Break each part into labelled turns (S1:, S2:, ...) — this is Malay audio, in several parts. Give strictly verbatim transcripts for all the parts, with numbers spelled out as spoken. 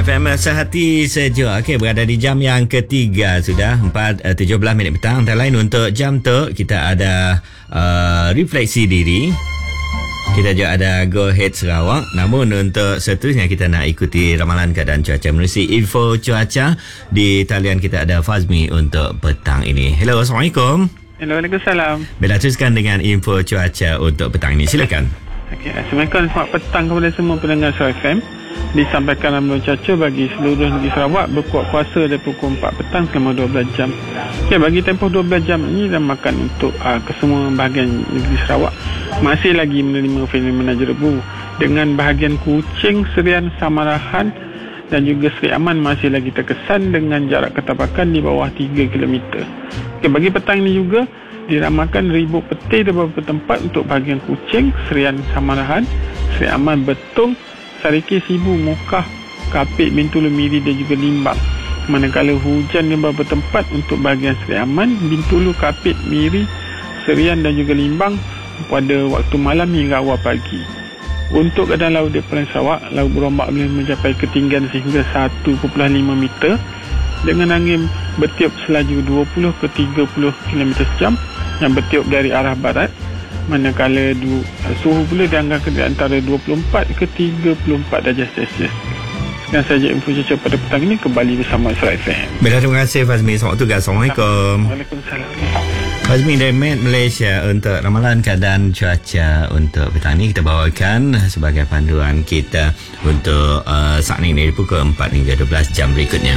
S1: F M Sehati Sejuk. Okey, berada di jam yang ketiga sudah, empat tujuh belas minit petang. Antara lain untuk jam tu kita ada uh, refleksi diri. Kita juga ada Go Ahead Sarawak. Namun untuk seterusnya kita nak ikuti ramalan keadaan cuaca menerusi info cuaca. Di talian kita ada Fazmi untuk petang ini. Hello, Assalamualaikum.
S2: Hello, Waalaikumsalam.
S1: Bila teruskan dengan info cuaca untuk petang ini, silakan.
S2: Okay, Assalamualaikum, selamat petang kepada semua pendengar Sarawak F M. Disampaikan ramalan cuaca bagi seluruh negeri Sarawak berkuat kuasa dari pukul empat petang selama dua belas jam. Okay, bagi tempoh dua belas jam ini ramakan untuk uh, kesemua bahagian negeri Sarawak masih lagi menerima fenomena jerebu dengan bahagian Kuching, Serian, Samarahan dan juga Seri Aman masih lagi terkesan dengan jarak ketabakan di bawah tiga kilometer. Okay, bagi petang ini juga diramakan ribut petir di beberapa tempat untuk bahagian Kuching, Serian, Samarahan, Seri Aman, Betung, Sariki, Sibu, Mukah, Kapit, Bintulu, Miri dan juga Limbang. Manakala hujan di beberapa tempat untuk bahagian Seri Aman, Bintulu, Kapit, Miri, Serian dan juga Limbang pada waktu malam hingga awal pagi. Untuk keadaan laut di Perairan Sarawak, laut berombak boleh mencapai ketinggian sehingga satu perpuluhan lima meter dengan angin bertiup selaju dua puluh ke tiga puluh kilometer sejam yang bertiup dari arah barat. Manakala du, suhu pula diangkat di antara dua puluh empat ke tiga puluh empat darjah Celsius. Sekian saja info cuaca pada petang ini, kembali bersama Sarawak F M.
S1: Bila, terima kasih Fazmi. Selamat tugas. Assalamualaikum.
S2: Waalaikumsalam.
S1: Fazmi dari Met Malaysia untuk ramalan keadaan cuaca untuk petang ini kita bawakan sebagai panduan kita untuk uh, saat ini dari pukul empat hingga dua belas jam berikutnya.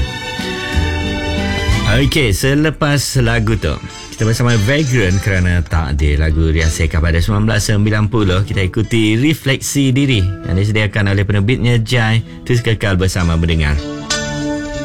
S1: Okey, selepas lagu tu kita bersama Vagrant kerana Takdir, lagu dihasilkan pada sembilan belas sembilan puluh. Kita ikuti refleksi diri yang disediakan oleh penerbitnya Jai. Terus kekal bersama mendengar.